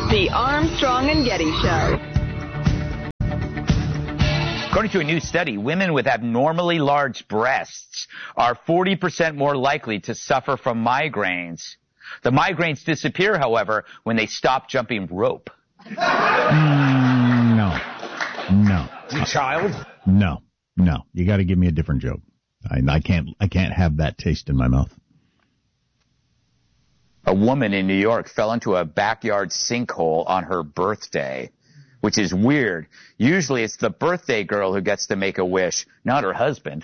The Armstrong and Getty Show. According to a new study, women with abnormally large breasts are 40% more likely to suffer from migraines. The migraines disappear, however, when they stop jumping rope. No. You child? No. You got to give me a different joke. I can't have that taste in my mouth. A woman in New York fell into a backyard sinkhole on her birthday, which is weird. Usually it's the birthday girl who gets to make a wish, not her husband.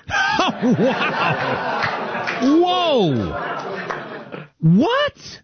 Wow! Whoa! What?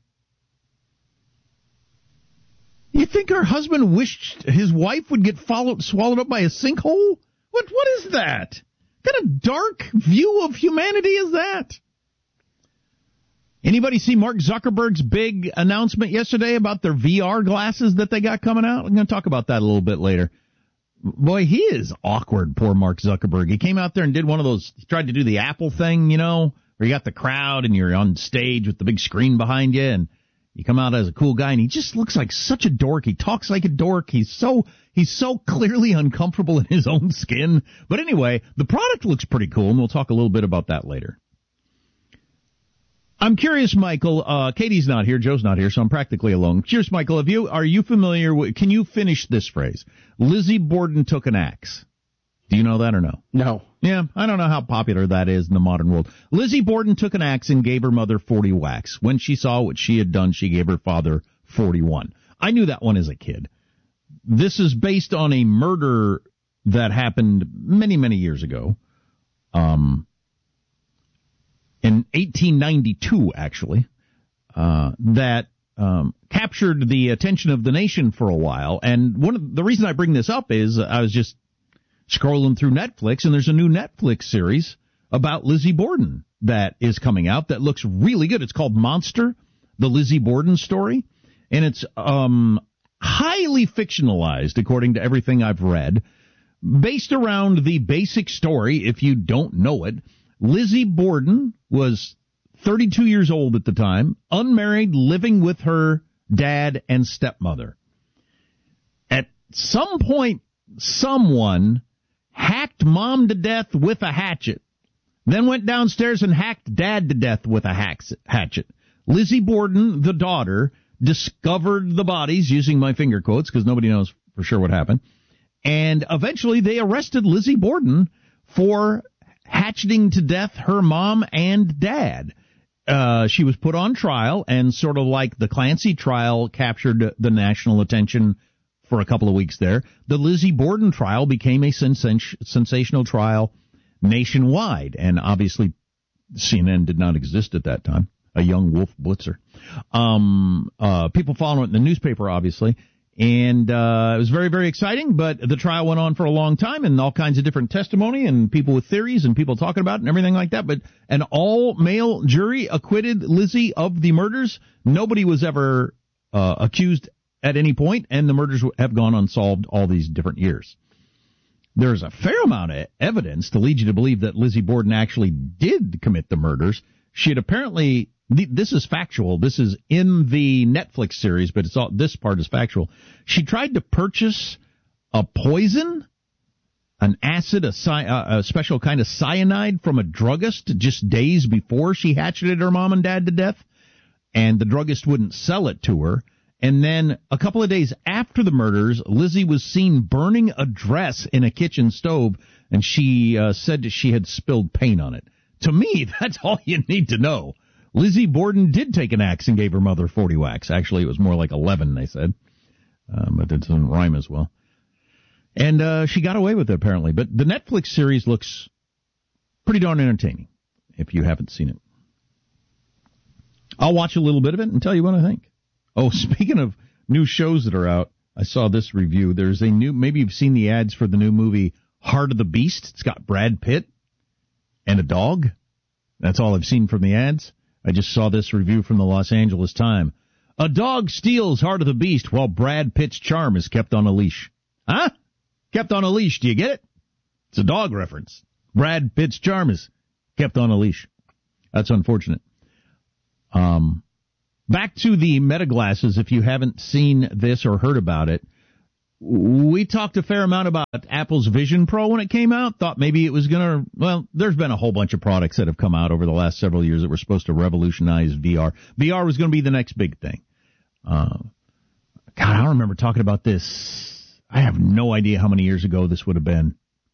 You think her husband wished his wife would get swallowed up by a sinkhole? What is that? What kind of dark view of humanity is that? Anybody see Mark Zuckerberg's big announcement yesterday about their VR glasses that they got coming out? I'm going to talk about that a little bit later. Boy, he is awkward, poor Mark Zuckerberg. He came out there and did one of those, he tried to do the Apple thing, where you got the crowd and you're on stage with the big screen behind you and you come out as a cool guy and he just looks like such a dork. He talks like a dork. He's so clearly uncomfortable in his own skin. But anyway, the product looks pretty cool and we'll talk a little bit about that later. I'm curious, Michael, Katie's not here, Joe's not here, so I'm practically alone. Curious, Michael, are you familiar with, can you finish this phrase? Lizzie Borden took an axe. Do you know that or no? No. Yeah, I don't know how popular that is in the modern world. Lizzie Borden took an axe and gave her mother 40 whacks. When she saw what she had done, she gave her father 41. I knew that one as a kid. This is based on a murder that happened many, many years ago. In 1892, actually, that captured the attention of the nation for a while. And the reason I bring this up is I was just scrolling through Netflix, and there's a new Netflix series about Lizzie Borden that is coming out that looks really good. It's called Monster, the Lizzie Borden story, and it's highly fictionalized, according to everything I've read, based around the basic story, if you don't know it. Lizzie Borden was 32 years old at the time, unmarried, living with her dad and stepmother. At some point, someone hacked mom to death with a hatchet, then went downstairs and hacked dad to death with a hatchet. Lizzie Borden, the daughter, discovered the bodies, using my finger quotes because nobody knows for sure what happened, and eventually they arrested Lizzie Borden for hatcheting to death her mom and dad. She was put on trial, and sort of like the Clancy trial captured the national attention for a couple of weeks there, the Lizzie Borden trial became a sensational trial nationwide, and obviously CNN did not exist at that time. A young Wolf Blitzer. People following it in the newspaper, obviously. And it was very, very exciting, but the trial went on for a long time and all kinds of different testimony and people with theories and people talking about it and everything like that. But an all-male jury acquitted Lizzie of the murders. Nobody was ever accused at any point, and the murders have gone unsolved all these different years. There's a fair amount of evidence to lead you to believe that Lizzie Borden actually did commit the murders. She had apparently... This is factual. This is in the Netflix series, but this part is factual. She tried to purchase a poison, an acid, a special kind of cyanide from a druggist just days before she hatcheted her mom and dad to death, and the druggist wouldn't sell it to her. And then a couple of days after the murders, Lizzie was seen burning a dress in a kitchen stove, and she said that she had spilled paint on it. To me, that's all you need to know. Lizzie Borden did take an axe and gave her mother 40 whacks. Actually, it was more like 11, they said. But it doesn't rhyme as well. And she got away with it, apparently. But the Netflix series looks pretty darn entertaining, if you haven't seen it. I'll watch a little bit of it and tell you what I think. Oh, speaking of new shows that are out, I saw this review. There's a new, maybe you've seen the ads for the new movie Heart of the Beast. It's got Brad Pitt and a dog. That's all I've seen from the ads. I just saw this review from the Los Angeles Times. A dog steals Heart of the Beast while Brad Pitt's charm is kept on a leash. Huh? Kept on a leash. Do you get it? It's a dog reference. Brad Pitt's charm is kept on a leash. That's unfortunate. Back to the Meta glasses, if you haven't seen this or heard about it. We talked a fair amount about Apple's Vision Pro when it came out. Thought maybe it was going to, well, there's been a whole bunch of products that have come out over the last several years that were supposed to revolutionize VR. VR was going to be the next big thing. God, I don't remember talking about this. I have no idea how many years ago this would have been.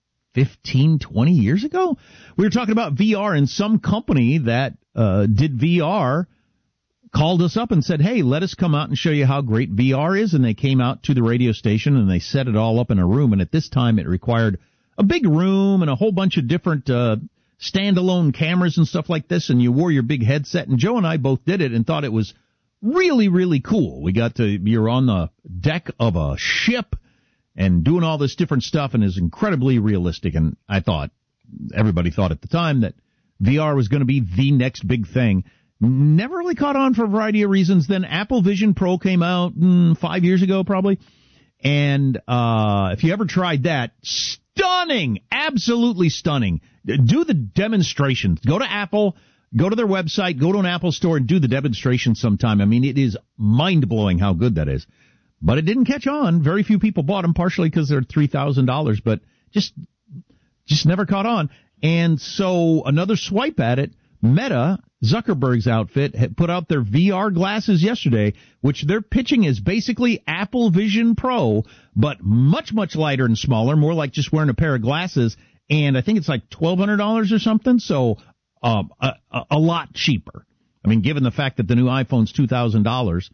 15, 20 years ago? We were talking about VR, and some company that did VR called us up and said, hey, let us come out and show you how great VR is. And they came out to the radio station and they set it all up in a room. And at this time it required a big room and a whole bunch of different standalone cameras and stuff like this. And you wore your big headset. And Joe and I both did it and thought it was really, really cool. You're on the deck of a ship and doing all this different stuff, and is incredibly realistic. And everybody thought at the time that VR was going to be the next big thing. Never really caught on for a variety of reasons. Then Apple Vision Pro came out 5 years ago probably. And if you ever tried that, stunning, absolutely stunning. Do the demonstrations. Go to Apple, go to their website, go to an Apple store and do the demonstration sometime. I mean, it is mind-blowing how good that is. But it didn't catch on. Very few people bought them, partially because they're $3,000, but just never caught on. And so another swipe at it, Meta, Zuckerberg's outfit, had put out their VR glasses yesterday, which they're pitching as basically Apple Vision Pro, but much, much lighter and smaller, more like just wearing a pair of glasses. And I think it's like $1,200 or something, so a lot cheaper. I mean, given the fact that the new iPhone's $2,000,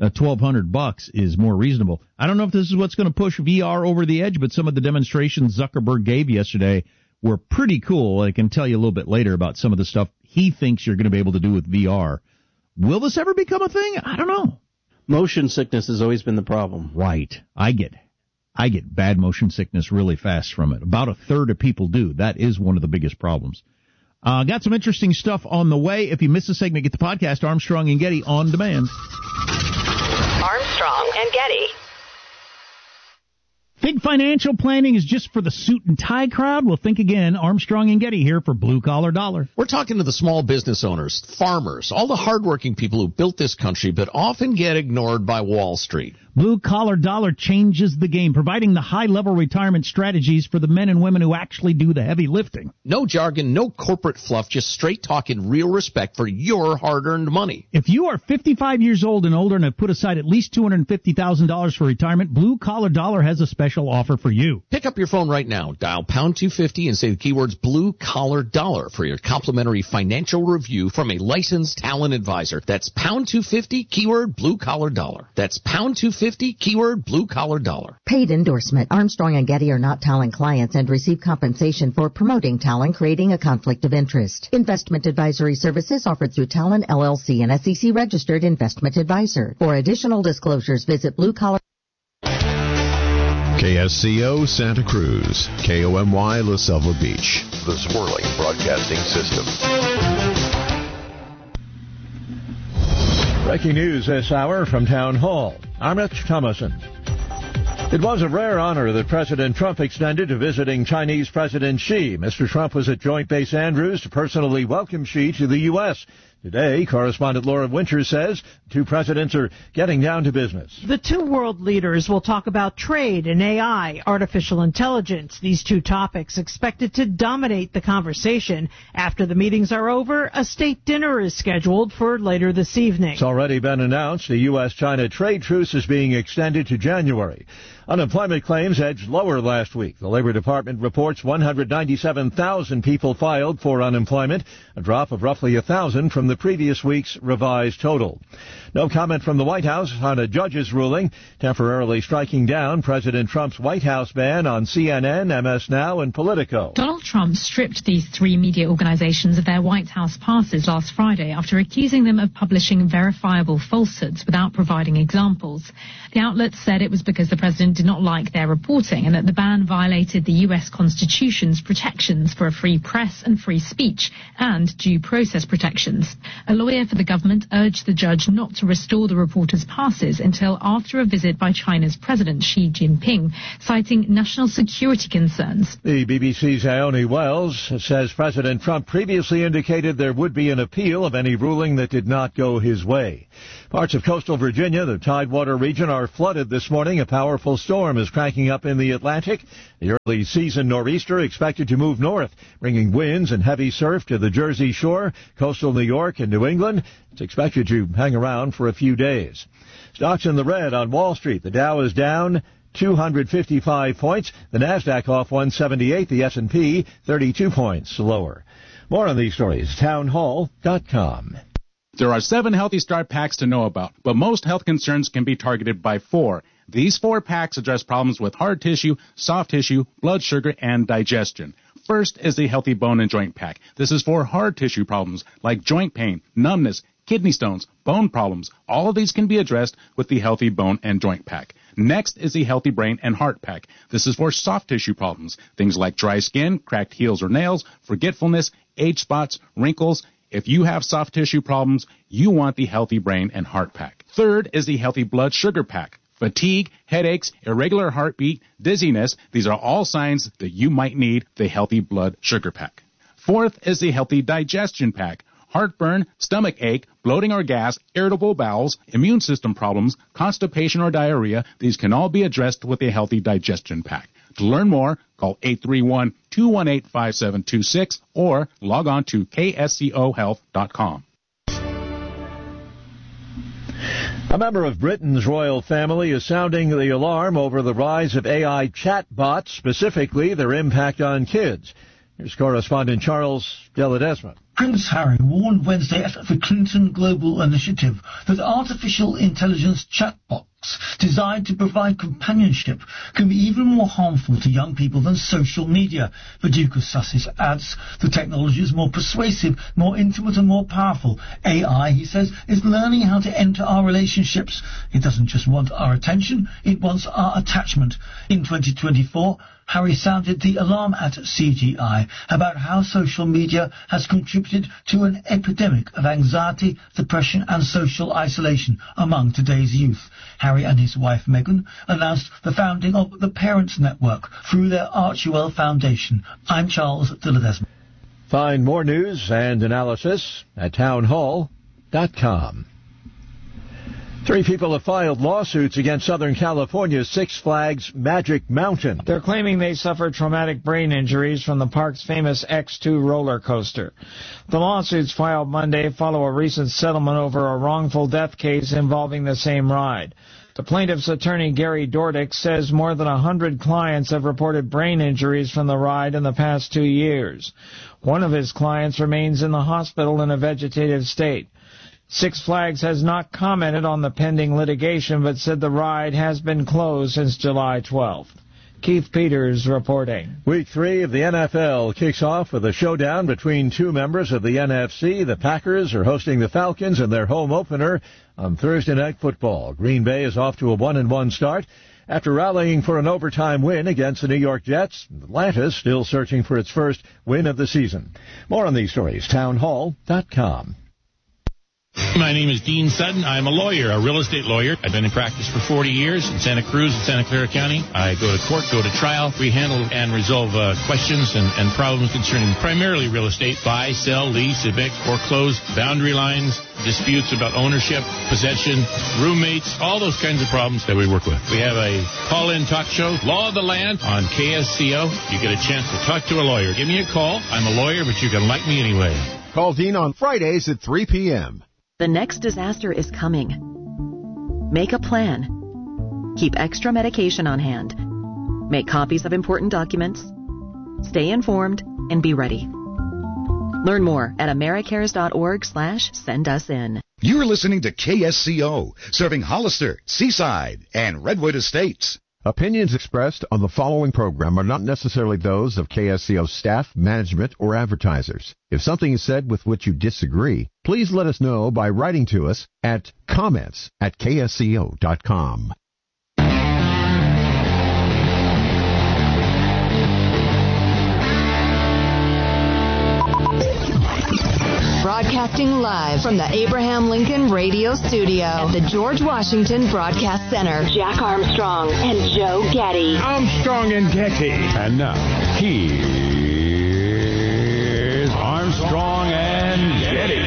$1,200 is more reasonable. I don't know if this is what's going to push VR over the edge, but some of the demonstrations Zuckerberg gave yesterday were pretty cool. I can tell you a little bit later about some of the stuff he thinks you're going to be able to do with VR. Will this ever become a thing? I don't know. Motion sickness has always been the problem. Right. I get bad motion sickness really fast from it. About a third of people do. That is one of the biggest problems. Got some interesting stuff on the way. If you missed a segment, get the podcast Armstrong and Getty on demand. Armstrong and Getty. Think financial planning is just for the suit and tie crowd? Well, think again. Armstrong and Getty here for Blue Collar Dollar. We're talking to the small business owners, farmers, all the hardworking people who built this country but often get ignored by Wall Street. Blue Collar Dollar changes the game, providing the high-level retirement strategies for the men and women who actually do the heavy lifting. No jargon, no corporate fluff, just straight talk and real respect for your hard-earned money. If you are 55 years old and older and have put aside at least $250,000 for retirement, Blue Collar Dollar has a special offer for you. Pick up your phone right now, dial pound 250 and say the keywords Blue Collar Dollar for your complimentary financial review from a licensed talent advisor. That's pound 250, keyword Blue Collar Dollar. That's pound 250, keyword Blue Collar Dollar. Paid endorsement. Armstrong and Getty are not Talon clients and receive compensation for promoting Talon, creating a conflict of interest. Investment advisory services offered through Talon LLC, an SEC registered investment advisor. For additional disclosures, visit Blue Collar. KSCO Santa Cruz, KOMY La Selva Beach, the Swirling Broadcasting System. Breaking news this hour from Town Hall. I'm Rich Thomason. It was a rare honor that President Trump extended to visiting Chinese President Xi. Mr. Trump was at Joint Base Andrews to personally welcome Xi to the U.S. Today, correspondent Laura Winters says the two presidents are getting down to business. The two world leaders will talk about trade and AI, artificial intelligence. These two topics expected to dominate the conversation. After the meetings are over, a state dinner is scheduled for later this evening. It's already been announced the U.S.-China trade truce is being extended to January. Unemployment claims edged lower last week. The Labor Department reports 197,000 people filed for unemployment, a drop of roughly 1,000 from the previous week's revised total. No comment from the White House on a judge's ruling temporarily striking down President Trump's White House ban on CNN, MS Now, and Politico. Donald Trump stripped these three media organizations of their White House passes last Friday after accusing them of publishing verifiable falsehoods without providing examples. The outlets said it was because the president did not like their reporting and that the ban violated the U.S. Constitution's protections for a free press and free speech and due process protections. A lawyer for the government urged the judge not to restore the reporter's passes until after a visit by China's President Xi Jinping, citing national security concerns. The BBC's Ione Wells says President Trump previously indicated there would be an appeal of any ruling that did not go his way. Parts of coastal Virginia, the Tidewater region, are flooded this morning. A powerful storm is cranking up in the Atlantic. The early season nor'easter expected to move north, bringing winds and heavy surf to the Jersey Shore, coastal New York, and New England. It's expected to hang around for a few days. Stocks in the red on Wall Street. The Dow is down 255 points. The Nasdaq off 178. The S&P 32 points lower. More on these stories, townhall.com. There are 7 Healthy Start packs to know about, but most health concerns can be targeted by 4. These 4 packs address problems with hard tissue, soft tissue, blood sugar, and digestion. First is the Healthy Bone and Joint Pack. This is for hard tissue problems like joint pain, numbness, kidney stones, bone problems. All of these can be addressed with the Healthy Bone and Joint Pack. Next is the Healthy Brain and Heart Pack. This is for soft tissue problems, things like dry skin, cracked heels or nails, forgetfulness, age spots, wrinkles. If you have soft tissue problems, you want the Healthy Brain and Heart Pack. Third is the Healthy Blood Sugar Pack. Fatigue, headaches, irregular heartbeat, dizziness, these are all signs that you might need the Healthy Blood Sugar Pack. Fourth is the Healthy Digestion Pack. Heartburn, stomach ache, bloating or gas, irritable bowels, immune system problems, constipation or diarrhea, these can all be addressed with a Healthy Digestion Pack. To learn more, call 831-218-5726 or log on to kscohealth.com. A member of Britain's royal family is sounding the alarm over the rise of AI chatbots, specifically their impact on kids. Here's correspondent Charles de Ledesma. Prince Harry warned Wednesday at the Clinton Global Initiative that artificial intelligence chatbots designed to provide companionship can be even more harmful to young people than social media. The Duke of Sussex adds the technology is more persuasive, more intimate and more powerful. AI, he says, is learning how to enter our relationships. It doesn't just want our attention, it wants our attachment. In 2024, Harry sounded the alarm at CGI about how social media has contributed to an epidemic of anxiety, depression and social isolation among today's youth. Harry and his wife Meghan announced the founding of the Parents Network through their Archewell Foundation. I'm Charles de Ledesma. Find more news and analysis at townhall.com. 3 people have filed lawsuits against Southern California's Six Flags Magic Mountain. They're claiming they suffered traumatic brain injuries from the park's famous X2 roller coaster. The lawsuits filed Monday follow a recent settlement over a wrongful death case involving the same ride. The plaintiff's attorney, Gary Dordick, says more than 100 clients have reported brain injuries from the ride in the past 2 years. One of his clients remains in the hospital in a vegetative state. Six Flags has not commented on the pending litigation, but said the ride has been closed since July 12th. Keith Peters reporting. Week 3 of the NFL kicks off with a showdown between 2 members of the NFC. The Packers are hosting the Falcons in their home opener on Thursday Night Football. Green Bay is off to a 1-1 start after rallying for an overtime win against the New York Jets. Atlanta still searching for its first win of the season. More on these stories, townhall.com. My name is Dean Sutton. I'm a lawyer, a real estate lawyer. I've been in practice for 40 years in Santa Cruz and Santa Clara County. I go to court, go to trial. We handle and resolve questions and problems concerning primarily real estate, buy, sell, lease, evict, foreclose, boundary lines, disputes about ownership, possession, roommates, all those kinds of problems that we work with. We have a call-in talk show, Law of the Land, on KSCO. You get a chance to talk to a lawyer. Give me a call. I'm a lawyer, but you can like me anyway. Call Dean on Fridays at 3 p.m. The next disaster is coming. Make a plan. Keep extra medication on hand. Make copies of important documents. Stay informed and be ready. Learn more at americares.org/send-us-in. You're listening to KSCO, serving Hollister, Seaside, and Redwood Estates. Opinions expressed on the following program are not necessarily those of KSCO staff, management, or advertisers. If something is said with which you disagree, please let us know by writing to us at comments@ksco.com. broadcasting live from the Abraham Lincoln Radio Studio at the George Washington Broadcast Center. Jack Armstrong and Joe Getty. Armstrong and Getty. And now, here's Armstrong and Getty.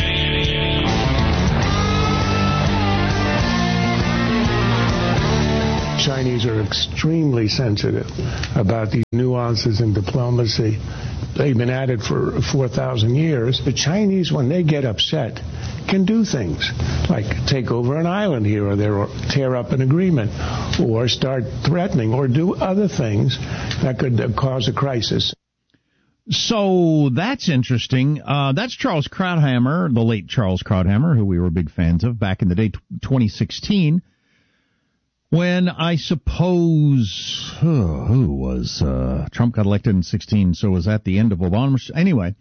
Chinese are extremely sensitive about these nuances in diplomacy. They've been at it for 4,000 years. The Chinese, when they get upset, can do things like take over an island here or tear up an agreement or start threatening or do other things that could cause a crisis. So that's interesting. That's Charles Krauthammer, the late Charles Krauthammer, who we were big fans of back in the day, 2016. When I suppose, who was, Trump got elected in 16, so was that the end of Obama? Anyway,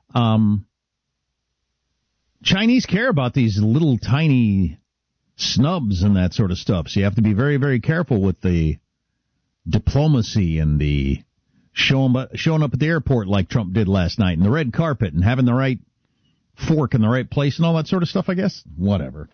Chinese care about these little tiny snubs and that sort of stuff, so you have to be very, very careful with the diplomacy and the showing up at the airport like Trump did last night, and the red carpet, and having the right fork in the right place and all that sort of stuff, I guess. Whatever.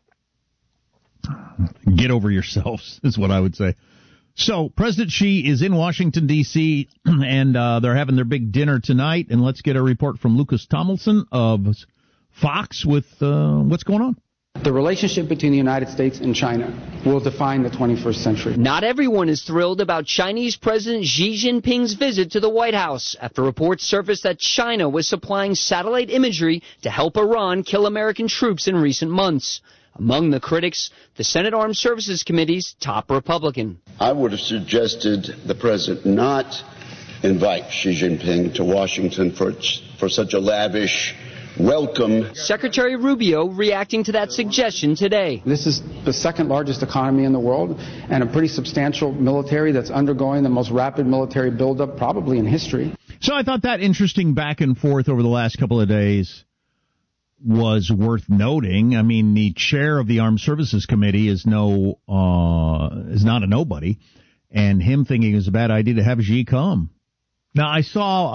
Get over yourselves, is what I would say. So, President Xi is in Washington, D.C., and they're having their big dinner tonight. And let's get a report from Lucas Tomlinson of Fox with what's going on. The relationship between the United States and China will define the 21st century. Not everyone is thrilled about Chinese President Xi Jinping's visit to the White House after reports surfaced that China was supplying satellite imagery to help Iran kill American troops in recent months. Among the critics, the Senate Armed Services Committee's top Republican. I would have suggested the president not invite Xi Jinping to Washington for such a lavish welcome. Secretary Rubio reacting to that suggestion today. This is the second largest economy in the world and a pretty substantial military that's undergoing the most rapid military buildup probably in history. So I thought that interesting back and forth over the last couple of days was worth noting. I mean, the chair of the Armed Services Committee is not a nobody, and him thinking it was a bad idea to have Xi come. Now, I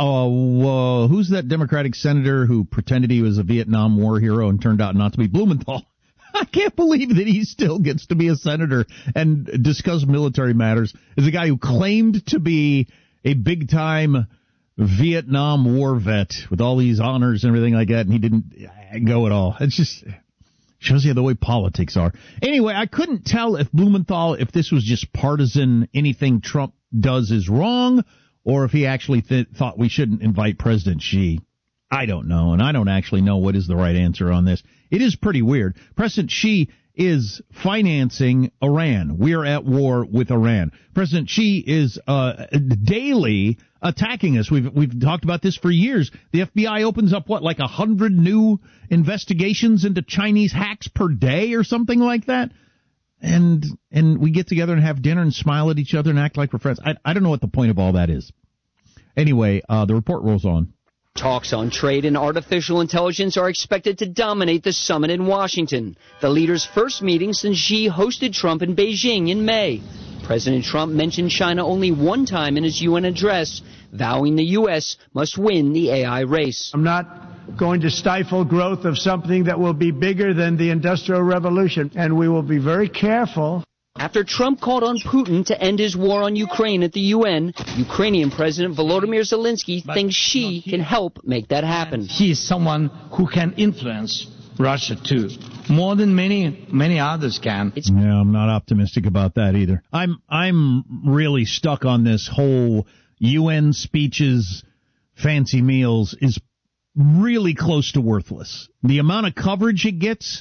saw, who's that Democratic senator who pretended he was a Vietnam War hero and turned out not to be? Blumenthal. I can't believe that he still gets to be a senator and discuss military matters. Is a guy who claimed to be a big-time Vietnam War vet with all these honors and everything like that, and he didn't go at all. It's just shows you the way politics are. Anyway, I couldn't tell if Blumenthal, if this was just partisan, anything Trump does is wrong, or if he actually thought we shouldn't invite President Xi. I don't know, and I don't actually know what is the right answer on this. It is pretty weird. President Xi is financing Iran. We are at war with Iran. President Xi is daily attacking us. We've talked about this for years. The FBI opens up, like 100 new investigations into Chinese hacks per day or something like that. And we get together and have dinner and smile at each other and act like we're friends. I don't know what the point of all that is. Anyway, the report rolls on. Talks on trade and artificial intelligence are expected to dominate the summit in Washington, the leaders' first meeting since Xi hosted Trump in Beijing in May. President Trump mentioned China only one time in his UN address, vowing the U.S. must win the AI race. I'm not going to stifle growth of something that will be bigger than the Industrial Revolution, and we will be very careful. After Trump called on Putin to end his war on Ukraine at the UN, Ukrainian President Volodymyr Zelensky thinks Xi can help make that happen. He is someone who can influence Russia too, more than many others can. Yeah, I'm not optimistic about that either. I'm really stuck on this whole UN speeches, fancy meals is really close to worthless. The amount of coverage it gets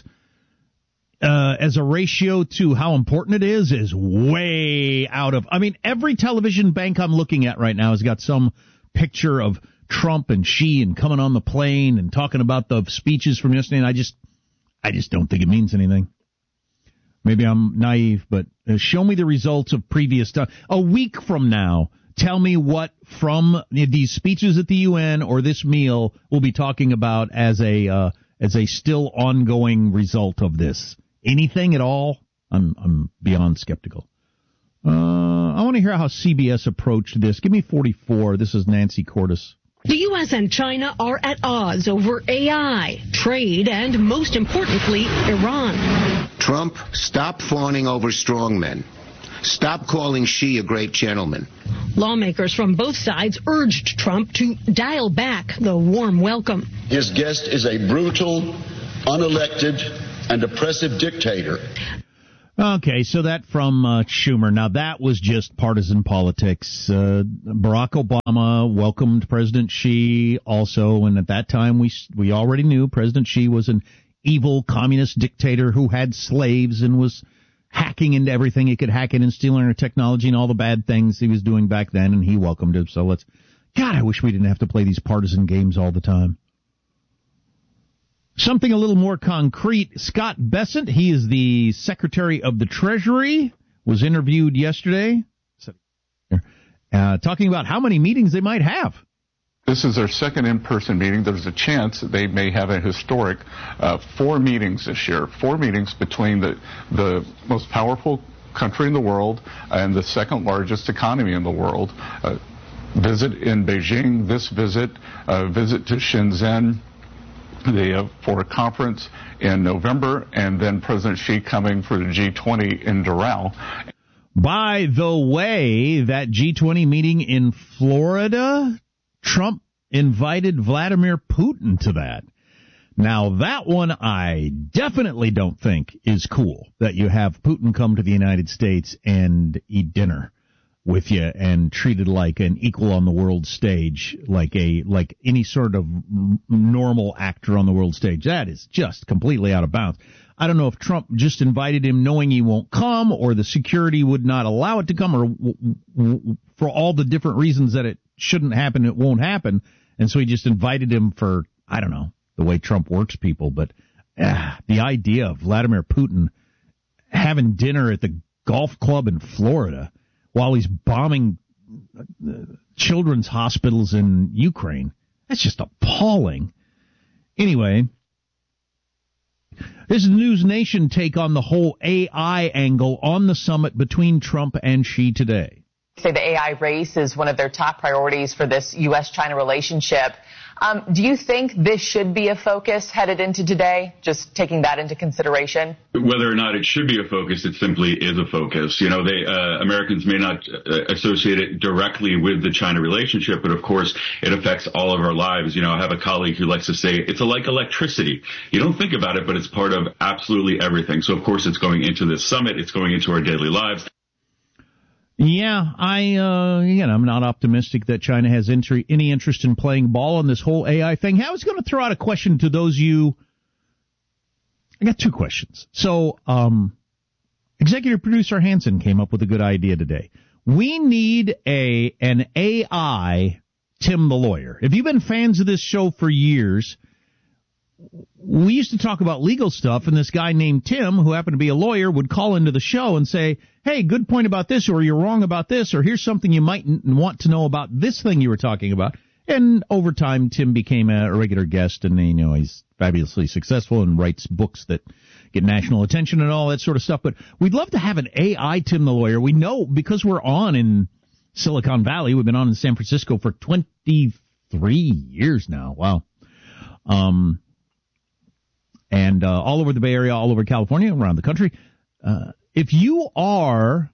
as a ratio to how important it is way out of... I mean, every television bank I'm looking at right now has got some picture of Trump and Xi and coming on the plane and talking about the speeches from yesterday, and I just don't think it means anything. Maybe I'm naive, but show me the results of previous time. A week from now, tell me what from these speeches at the UN or this meal we'll be talking about as a still ongoing result of this. Anything at all? I'm beyond skeptical. I want to hear how CBS approached this. Give me 44. This is Nancy Cordes. The U.S. U.S. and China are at odds over AI, trade, and most importantly, Iran. Trump, stop fawning over strongmen. Stop calling Xi a great gentleman. Lawmakers from both sides urged Trump to dial back the warm welcome. His guest is a brutal, unelected, and oppressive dictator. Okay, so that from Schumer. Now, that was just partisan politics. Barack Obama welcomed President Xi also, and at that time we already knew President Xi was an evil communist dictator who had slaves and was hacking into everything he could hack in and stealing our technology and all the bad things he was doing back then, and he welcomed him. So God, I wish we didn't have to play these partisan games all the time. Something a little more concrete. Scott Bessent, he is the Secretary of the Treasury, was interviewed yesterday, talking about how many meetings they might have. This is their second in-person meeting. There's a chance that they may have a historic 4 meetings this year. 4 meetings between the most powerful country in the world and the second largest economy in the world. Visit in Beijing, this visit to Shenzhen, for a conference in November, and then President Xi coming for the G20 in Doral. By the way, that G20 meeting in Florida, Trump invited Vladimir Putin to that. Now, that one I definitely don't think is cool, that you have Putin come to the United States and eat dinner with you and treated like an equal on the world stage, like any sort of normal actor on the world stage. That is just completely out of bounds. I don't know if Trump just invited him knowing he won't come, or the security would not allow it to come, or for all the different reasons that it shouldn't happen, it won't happen. And so he just invited him for, I don't know, the way Trump works people. But the idea of Vladimir Putin having dinner at the golf club in Florida while he's bombing children's hospitals in Ukraine, that's just appalling. Anyway, this is the News Nation take on the whole AI angle on the summit between Trump and Xi today. Say the AI race is one of their top priorities for this U.S.-China relationship. Do you think this should be a focus headed into today, just taking that into consideration? Whether or not it should be a focus, it simply is a focus. You know, Americans may not associate it directly with the China relationship, but of course it affects all of our lives. You know, I have a colleague who likes to say it's like electricity. You don't think about it, but it's part of absolutely everything. So of course it's going into this summit. It's going into our daily lives. Yeah, I'm not optimistic that China has any interest in playing ball on this whole AI thing. I was going to throw out a question to those of you. I got 2 questions. So, executive producer Hanson came up with a good idea today. We need an AI Tim the Lawyer. If you've been fans of this show for years, we used to talk about legal stuff, and this guy named Tim, who happened to be a lawyer, would call into the show and say, hey, good point about this, or you're wrong about this, or here's something you might want to know about this thing you were talking about. And over time, Tim became a regular guest, and he's fabulously successful and writes books that get national attention and all that sort of stuff. But we'd love to have an AI Tim the Lawyer. We know, because we're on in Silicon Valley, we've been on in San Francisco for 23 years now. Wow. And all over the Bay Area, all over California, around the country. If you are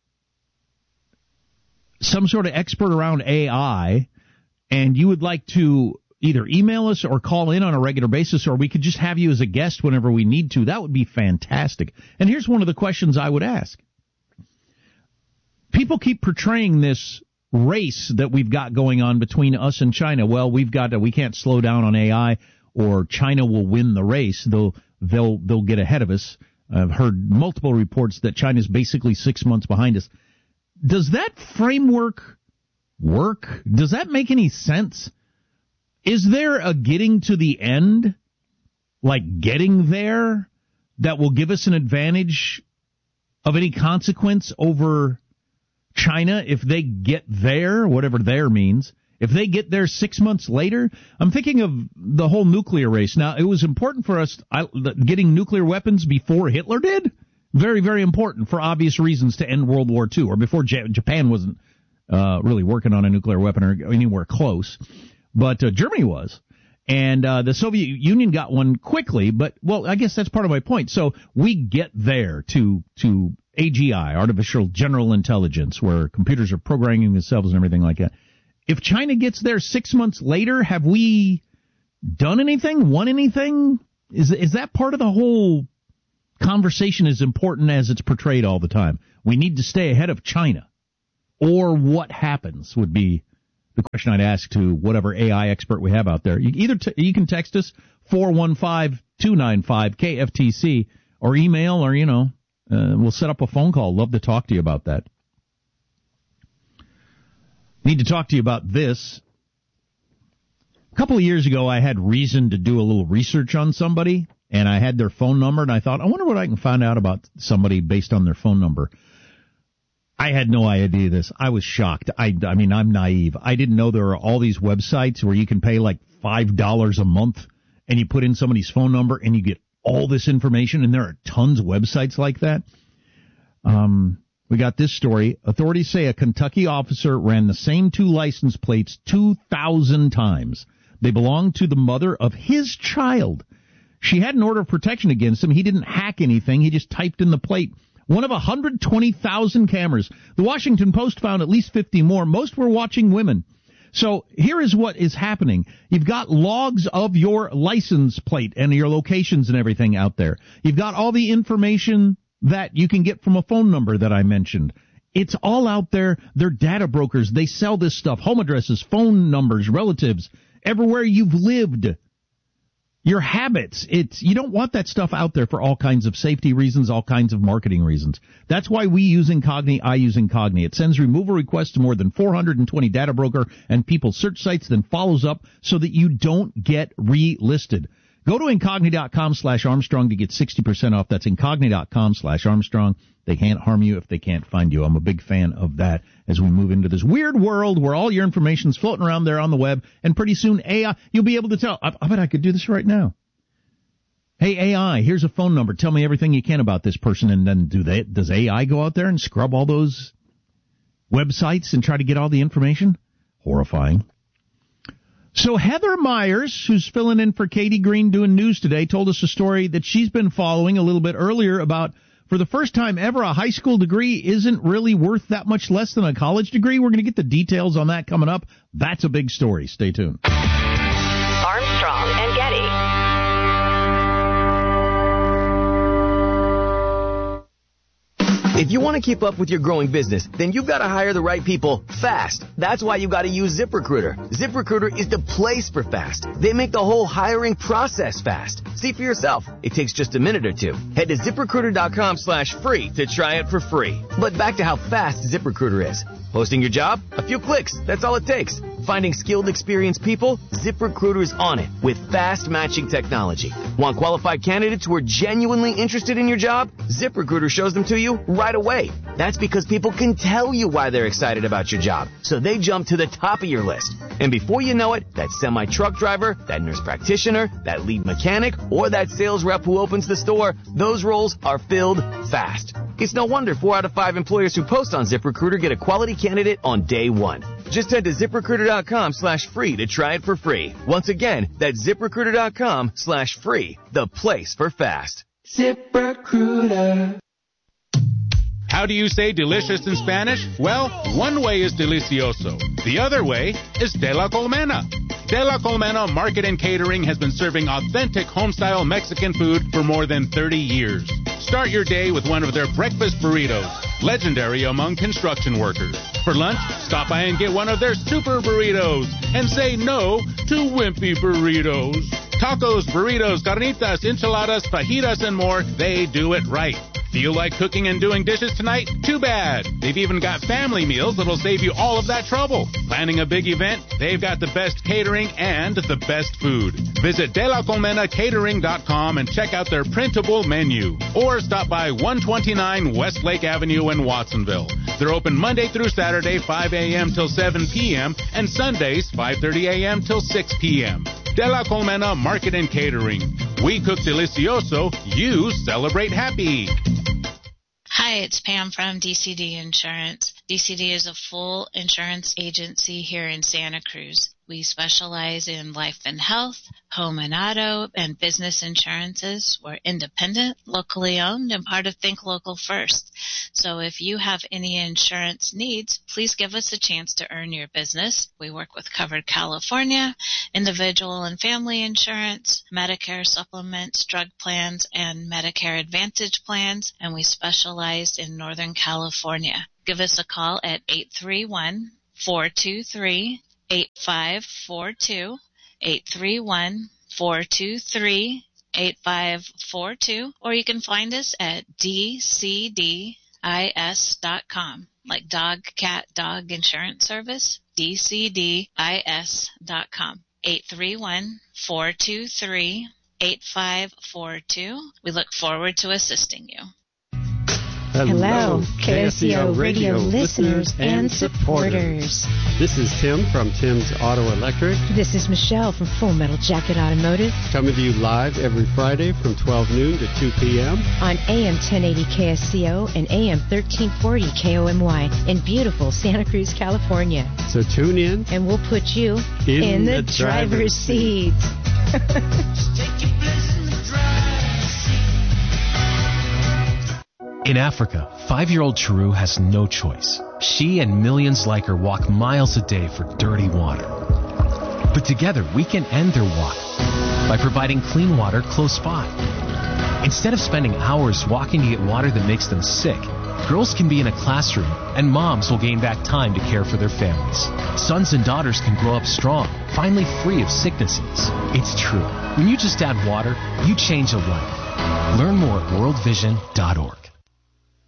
some sort of expert around AI and you would like to either email us or call in on a regular basis, or we could just have you as a guest whenever we need to, that would be fantastic. And here's one of the questions I would ask. People keep portraying this race that we've got going on between us and China. Well, we can't slow down on AI, or China will win the race. They'll get ahead of us. I've heard multiple reports that China's basically 6 months behind us. Does that framework work? Does that make any sense? Is there a getting to the end, like getting there, that will give us an advantage of any consequence over China if they get there, whatever there means? If they get there 6 months later, I'm thinking of the whole nuclear race. Now, it was important for us getting nuclear weapons before Hitler did. Very, very important for obvious reasons to end World War II, or before Japan wasn't really working on a nuclear weapon or anywhere close. but Germany was. And the Soviet Union got one quickly, but, well, I guess that's part of my point. So we get there to AGI, artificial general intelligence, where computers are programming themselves and everything like that. If China gets there 6 months later, have we done anything, won anything? Is that part of the whole conversation as important as it's portrayed all the time? We need to stay ahead of China. Or what happens would be the question I'd ask to whatever AI expert we have out there. You can text us 415-295-KFTC or email, or we'll set up a phone call. Love to talk to you about that. Need to talk to you about this. A couple of years ago, I had reason to do a little research on somebody, and I had their phone number, and I thought, I wonder what I can find out about somebody based on their phone number. I had no idea this. I was shocked. I mean, I'm naive. I didn't know there are all these websites where you can pay like $5 a month and you put in somebody's phone number and you get all this information, and there are tons of websites like that. We got this story. Authorities say a Kentucky officer ran the same 2 license plates 2,000 times. They belonged to the mother of his child. She had an order of protection against him. He didn't hack anything. He just typed in the plate. One of 120,000 cameras. The Washington Post found at least 50 more. Most were watching women. So here is what is happening. You've got logs of your license plate and your locations and everything out there. You've got all the information that you can get from a phone number that I mentioned. It's all out there. They're data brokers. They sell this stuff. Home addresses, phone numbers, relatives, everywhere you've lived. Your habits. You don't want that stuff out there for all kinds of safety reasons, all kinds of marketing reasons. That's why we use Incogni. I use Incogni. It sends removal requests to more than 420 data broker and people search sites, then follows up so that you don't get relisted. Go to Incogni.com/Armstrong to get 60% off. That's Incogni.com/Armstrong. They can't harm you if they can't find you. I'm a big fan of that as we move into this weird world where all your information's floating around there on the web, and pretty soon AI, you'll be able to tell. I bet I could do this right now. Hey, AI, here's a phone number. Tell me everything you can about this person, and then does AI go out there and scrub all those websites and try to get all the information? Horrifying. So Heather Myers, who's filling in for Katie Green doing news today, told us a story that she's been following a little bit earlier about, for the first time ever, a high school degree isn't really worth that much less than a college degree. We're going to get the details on that coming up. That's a big story. Stay tuned. Armstrong and Getty. If you want to keep up with your growing business, then you've got to hire the right people fast. That's why you got to use ZipRecruiter. ZipRecruiter is the place for fast. They make the whole hiring process fast. See for yourself. It takes just a minute or two. Head to ZipRecruiter.com/free to try it for free. But back to how fast ZipRecruiter is. Posting your job? A few clicks. That's all it takes. Finding skilled, experienced people? ZipRecruiter is on it with fast matching technology. Want qualified candidates who are genuinely interested in your job? ZipRecruiter shows them to you right away. That's because people can tell you why they're excited about your job, so they jump to the top of your list. And before you know it, that semi-truck driver, that nurse practitioner, that lead mechanic, or that sales rep who opens the store, those roles are filled fast. It's no wonder 4 out of 5 employers who post on ZipRecruiter get a quality candidate on day one. Just head to ZipRecruiter.com/free to try it for free. Once again, that's ZipRecruiter.com/free, the place for fast. ZipRecruiter. How do you say delicious in Spanish? Well, one way is delicioso. The other way is de la Colmena. De la Colmena Market and Catering has been serving authentic home-style Mexican food for more than 30 years. Start your day with one of their breakfast burritos, legendary among construction workers. For lunch, stop by and get one of their super burritos and say no to wimpy burritos. Tacos, burritos, carnitas, enchiladas, fajitas, and more, they do it right. Feel like cooking and doing dishes tonight? Too bad. They've even got family meals that'll save you all of that trouble. Planning a big event? They've got the best catering and the best food. Visit delacolmenacatering.com and check out their printable menu. Or stop by 129 Westlake Avenue in Watsonville. They're open Monday through Saturday, 5 a.m. till 7 p.m. and Sundays, 5:30 a.m. till 6 p.m. De La Colmena Market and Catering. We cook delicioso, you celebrate happy. Hi, it's Pam from DCD Insurance. DCD is a full insurance agency here in Santa Cruz. We specialize in life and health, home and auto, and business insurances. We're independent, locally owned, and part of Think Local First. So if you have any insurance needs, please give us a chance to earn your business. We work with Covered California, individual and family insurance, Medicare supplements, drug plans, and Medicare Advantage plans, and we specialize in Northern California. Give us a call at 831-423-8542, 831-423-8542, or you can find us at dcdis.com, like dog, cat, dog insurance service, dcdis.com, 831-423-8542. We look forward to assisting you. Hello, KSCO Radio listeners and supporters. This is Tim from Tim's Auto Electric. This is Michelle from Full Metal Jacket Automotive. Coming to you live every Friday from 12 noon to 2 p.m. on AM 1080 KSCO and AM 1340 KOMY in beautiful Santa Cruz, California. So tune in. And we'll put you in the driver's seat. In Africa, 5-year-old Chiru has no choice. She and millions like her walk miles a day for dirty water. But together, we can end their walk by providing clean water close by. Instead of spending hours walking to get water that makes them sick, girls can be in a classroom, and moms will gain back time to care for their families. Sons and daughters can grow up strong, finally free of sicknesses. It's true. When you just add water, you change a life. Learn more at worldvision.org.